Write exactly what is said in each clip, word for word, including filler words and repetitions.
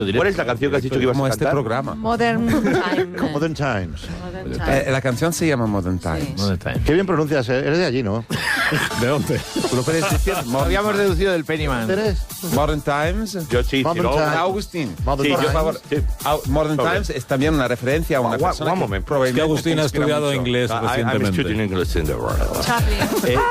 ¿Cuál es la canción que has dicho que ibas a Como cantar? este programa. Modern Time. Modern Times. Modern Eh, Time. la canción se llama Modern Times. Sí. Modern Times. Qué bien pronuncias, ¿eh? Eres de allí, ¿no? ¿De dónde? ¿Tú lo puedes decir? Lo Modern, habíamos deducido del Pennyman. ¿Eres? Modern Times. Yo sí, Modern si no, Times. Agustín. Modern Sí, yo, Times. por favor. Sí. Au- Modern Sobre. Times es también una referencia a una One- persona one que moment. probablemente Es que Agustín te ha inspira estudiado mucho. inglés I- I'm recientemente. studying English in the world. Chaplin. Eh,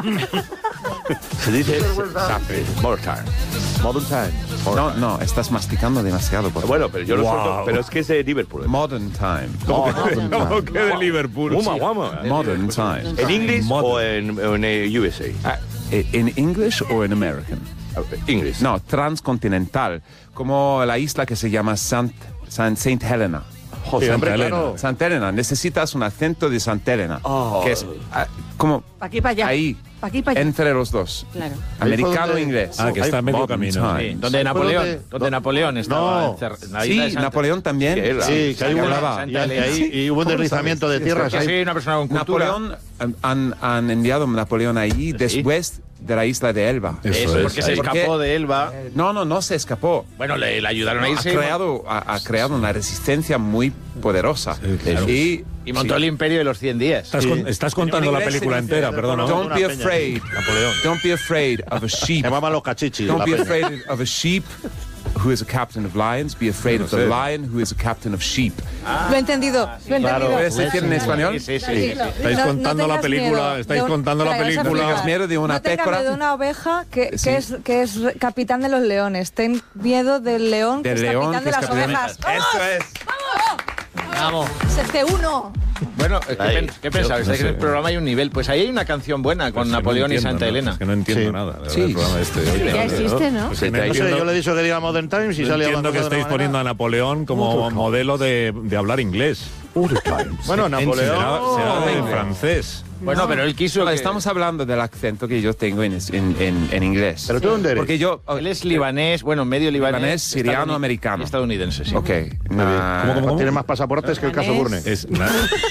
se dice Chaplin, Modern Times. Modern Times. No, no, estás masticando demasiado. Por favor. Bueno, pero yo lo Wow. suelto, pero es que es de Liverpool. Modern Time. Modern ¿Cómo Times. que de Liverpool? Uma, uma. Modern Times. ¿En inglés Modern. o en, o en eh, U S A? Ah, ¿En English o en American? English. No, transcontinental. Como la isla que se llama Sant, Sant- Saint Helena. Sí, hombre, Santa Elena. claro. Santa Elena, necesitas un acento de Santa Elena. Que es ah, como Pa' aquí, pa' allá. ahí, Pa' aquí, pa' allá. entre los dos. Claro. Americano donde- e inglés. Ah, que está a medio Modern camino. Times. Sí, donde Ahí fue Napoleón, donde- donde Napoleón estaba No. encerrado. en la Sí, isla de Santa- Napoleón también. Sí, Sí, que hay, Santa una, Elena. y, hay- ahí- y hubo un ¿Cómo lo deslizamiento sabes? de tierras Que ahí. soy una persona con cultura. Napoleón, han, han enviado a Napoleón allí después de la isla de Elba. Eso Eso es. es. Porque se Porque- escapó de Elba. No, no, no se escapó. Bueno, le, le ayudaron a Ha irse. creado, ha, ha creado una resistencia muy poderosa. Sí, claro. Y, Y montó sí. el imperio de los cien días. Estás, con- estás contando la película entera, perdona. Don- Don't Una be peña. afraid. Napoleón. Don't be afraid of a sheep. Llamaban los cachichis. Don't la be peña. afraid of a sheep who is a captain of lions. Be afraid of the sé. lion who is a captain of sheep. Lo he entendido. Lo he entendido. ¿Puedes decir en español? Sí, sí, sí. Tranquilo. Estáis No- no contando la tengas película, miedo estáis de un- contando la Espera, que vas a película. flipar. Tengas miedo de una No tengas pécora. miedo de una oveja que, Sí. que, es, que es re- capitán de los leones. Ten miedo del león que Del es león capitán que de es las capitán de- ovejas. Eso es. Vamos. ¡Sete uno! Bueno, ¿qué, Ahí. pen- ¿qué pensabais? No Es que sé. el programa hay un nivel. Pues ahí hay una canción buena con Pues que no Napoleón y entiendo, Santa ¿no? Elena. Es que no entiendo Sí. nada. la verdad, Sí. el programa este. Ya existe, ¿no? Pues Se que te no ha No sé, entiendo- yo le he dicho que diga Modern Times y no sale entiendo hablando que de otra estáis poniendo a manera. Napoleón como modelo de, de hablar inglés. Bueno, Napoleón. Será, será de No. francés. Bueno, pero él quiso. No, que- estamos hablando del acento que yo tengo en, en, en, en inglés. ¿Pero tú dónde eres? Porque yo... Él es libanés, bueno, medio libanés. Libanés, siriano, estadouni- americano. y estadounidense, sí. Ok. Muy bien. Ah, ¿Cómo, cómo? Tiene más pasaportes que el caso Burne. Es, na-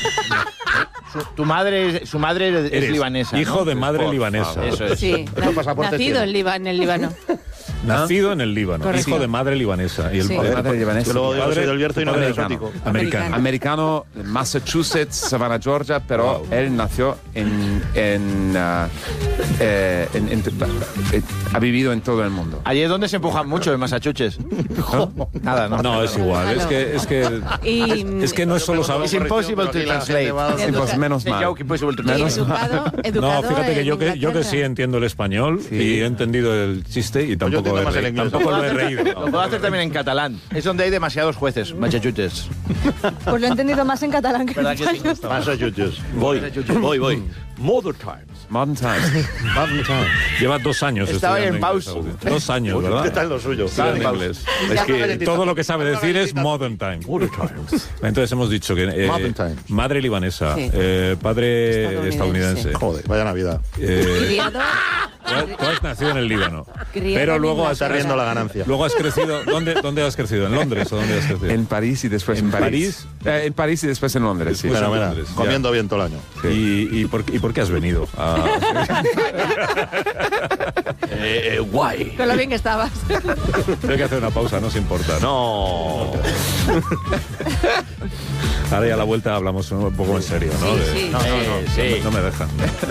Su, tu madre, su madre es eres libanesa. hijo ¿no? de madre Por libanesa. favor. Eso es. Sí, ¿Cuántos pasaportes nacido tiene? en, Liba- en el Líbano. Nacido en el Líbano, Correcto. hijo de madre libanesa. Y el Sí. padre, Madre libanesa. Que luego su yo padre- soy del Bierzo y su no padre de americano. exótico. Americano. Americano, Massachusetts, Savannah, Georgia, pero él nació en... en, ah, eh, en- en- eh, ha vivido en todo el mundo. Allí es donde se empujan mucho, en Massachusetts. Nada, no. No, es igual. Es que, es que, Y, es que no es solo saber. It's impossible to Pero aquí la translate. gente va a- Sí, pues menos The mal. joke impossible to y translate. educado, educado No, fíjate que en yo que, yo que Inglaterra. sí entiendo el español y he entendido el chiste y tampoco, entiendo he más el reído, inglés. tampoco Lo lo he puedo hacer- reído. Lo puedo hacer también en catalán. Es donde hay demasiados jueces, Massachusetts. Pues lo he entendido más en catalán que en ¿Verdad que sí? español. Massachusetts. Voy, voy, voy. Modern Times. Modern Times. Modern Times. Lleva dos años Estaba estudiando en inglés, pausa. Agustín. Dos años, ¿verdad? ¿Qué tal lo suyo? Estudiando Estaba en inglés. pausa. Es Ya, que galletita. Todo lo que sabe Una decir es galletita. modern time. Modern Times. Entonces hemos dicho que eh, Modern Times. madre libanesa, Sí. eh, padre Estadounidense. estadounidense. Joder, vaya Navidad. Eh, Criado, tú has- tú has nacido en el Líbano, criado pero en luego has, Está riendo la ganancia. luego has crecido. ¿Dónde, ¿Dónde has crecido? ¿En Londres o dónde has crecido? En París y después en, ¿En París. Eh, en París y después en Londres, sí. Después Mira, mira, Londres, ya. comiendo bien todo el año. ¿Y, y, por, ¿Y por qué has venido? A- Eh, eh, guay. con lo bien que estabas. Tengo que hacer una pausa, no se importa. No. Ahora ya a la vuelta hablamos un poco en serio, ¿no? Sí, De- sí. No, no, no, Sí. no me dejan.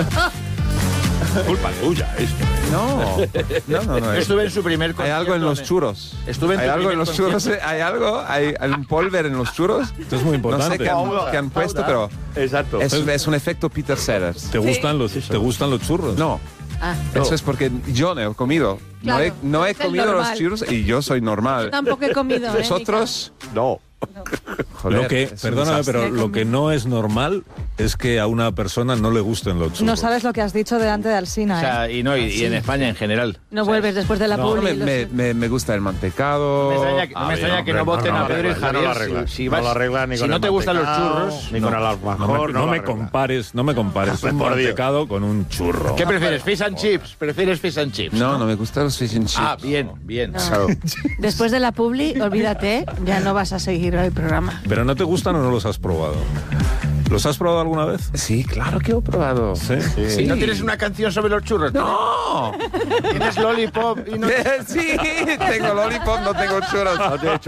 Culpa tuya esto. No, no, no. no. Estuve en su primer Hay concierto. algo en los de- churros. Estuve en Hay tu algo en primer los churros. concierto. eh, Hay algo. Hay, hay un polver en los churros. Esto es muy No sé importante. qué han, qué han puesto, pero Exacto. es, es un efecto Peter Sellers. ¿Te gustan los, ¿te gustan los churros? No, Ah, eso es porque yo no he comido. No Claro, he, no he es el comido los normal. churros y yo soy normal. tampoco he comido. ¿eh, Vosotros, No. joder, Lo que, es un perdóname, desastre. pero lo que no es normal es que a una persona no le gusten los churros. Nico? No sabes lo que has dicho delante de Alsina, O ¿eh? sea, y no, y, y en España en general. No O sea, vuelves después de la No, publi. me, lo me, sé. me- me gusta el mantecado. Me extraña, que- no Ah, me extraña bien, que no hombre, voten no, no a Pedro y lo arregla, Javier. no lo arregla. si, si No vas- lo arregla ni si con no el te gustan los mantecado, churros, ni no. con el No alfajor. me, no lo me arregla. compares, no me compares un Por Dios. mantecado con un churro. ¿Qué prefieres? ¿Fish and chips? ¿Prefieres fish and chips? No, no me gustan los fish and chips. Ah, bien, bien. No. Después de la publi, olvídate, ya no vas a seguir el programa. ¿Pero no te gustan o no los has probado? ¿Los has probado alguna vez? Sí, claro que he probado. Sí. ¿Y no tienes una canción sobre los churros? ¡No! Tienes Lollipop y no... Sí, tengo lollipop, no tengo churros. No tiene